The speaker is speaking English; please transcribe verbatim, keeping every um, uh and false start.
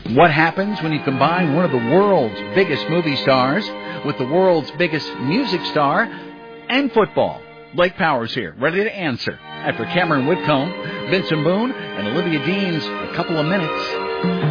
What happens when you combine one of the world's biggest movie stars with the world's biggest music star and football? Blake Powers here, ready to answer after Cameron Whitcomb, Vincent Boone, and Olivia Dean's A Couple of Minutes.